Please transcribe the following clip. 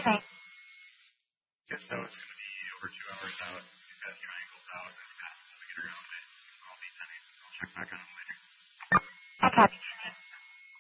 Okay. Yeah, so it's going to be over 2 hours out. We've got triangles out, and Matt will get around it. I'll be 10. I'll check back on him later. Okay.